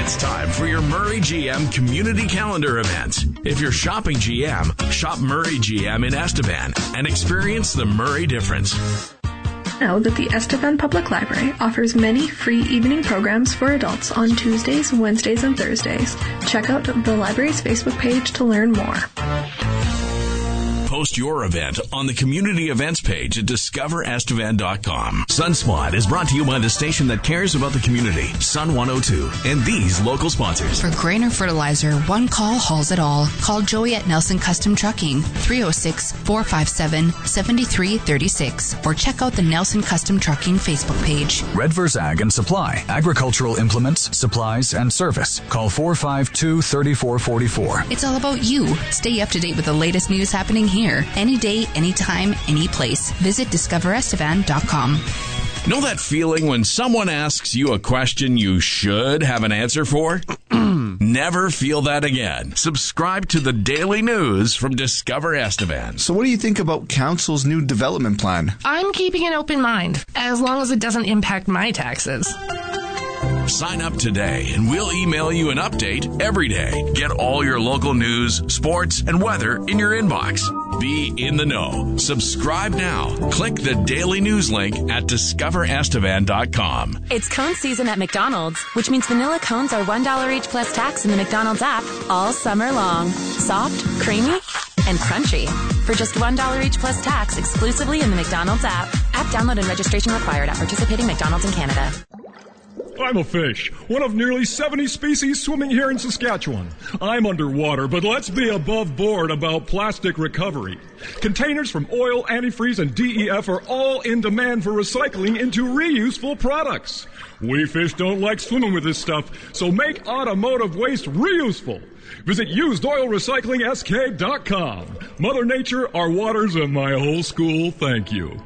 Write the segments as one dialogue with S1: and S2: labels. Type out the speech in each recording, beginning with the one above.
S1: It's time for your Murray GM community calendar events. If you're shopping GM, shop Murray GM in Estevan and experience the Murray difference.
S2: Know that the Estevan Public Library offers many free evening programs for adults on Tuesdays, Wednesdays, and Thursdays. Check out the library's Facebook page to learn more.
S1: Post your event on the community events page at discoverestevan.com. Sunspot is brought to you by the station that cares about the community, Sun 102, and these local sponsors.
S3: For grain or fertilizer, one call hauls it all. Call Joey at Nelson Custom Trucking, 306-457-7336, or check out the Nelson Custom Trucking Facebook page.
S4: Redvers Ag and Supply, agricultural implements, supplies, and service. Call 452-3444.
S3: It's all about you. Stay up to date with the latest news happening here. Any day, anytime, any place. Visit discoverestevan.com.
S1: Know that feeling when someone asks you a question you should have an answer for? Never feel that again. Subscribe to the daily news from Discover Estevan.
S5: So what do you think about Council's new development plan?
S6: I'm keeping an open mind, as long as it doesn't impact my taxes.
S1: Sign up today and we'll email you an update every day. Get all your local news, sports, and weather in your inbox. Be in the know. Subscribe now. Click the daily news link at discoverestevan.com.
S7: It's cone season at McDonald's, which means vanilla cones are $1 each plus tax in the McDonald's app all summer long. Soft, creamy, and crunchy. For just $1 each plus tax exclusively in the McDonald's app. App download and registration required at participating McDonald's in Canada.
S8: I'm a fish, one of nearly 70 species swimming here in Saskatchewan. I'm underwater, but let's be above board about plastic recovery. Containers from oil, antifreeze, and DEF are all in demand for recycling into reuseful products. We fish don't like swimming with this stuff, so make automotive waste reuseful. Visit usedoilrecyclingsk.com. Mother Nature, our waters, and my whole school, thank you.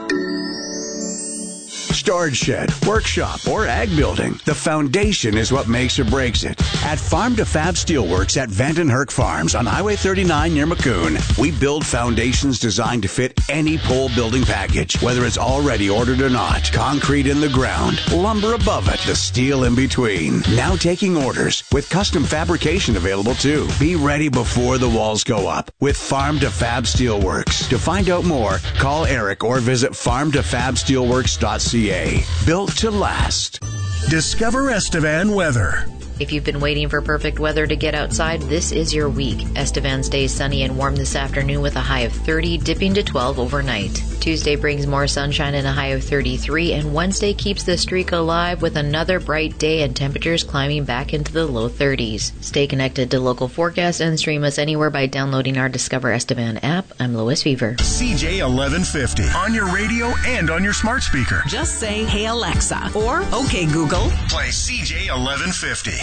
S9: Storage shed, workshop, or ag building. The foundation is what makes or breaks it. At Farm to Fab Steelworks at Vandenherk Farms on Highway 39 near Maccoon, we build foundations designed to fit any pole building package, whether it's already ordered or not. Concrete in the ground, lumber above it, the steel in between. Now taking orders with custom fabrication available too. Be ready before the walls go up with Farm to Fab Steelworks. To find out more, call Eric or visit farmtofabsteelworks.ca. Built to last.
S10: Discover Estevan weather.
S11: If you've been waiting for perfect weather to get outside, this is your week. Estevan stays sunny and warm this afternoon with a high of 30, dipping to 12 overnight. Tuesday brings more sunshine and a high of 33, and Wednesday keeps the streak alive with another bright day and temperatures climbing back into the low 30s. Stay connected to local forecasts and stream us anywhere by downloading our Discover Estevan app. I'm Lois Fever.
S10: CJ 1150 on your radio and on your smart speaker.
S12: Just say, "Hey Alexa," or "Okay Google."
S10: Play CJ 1150.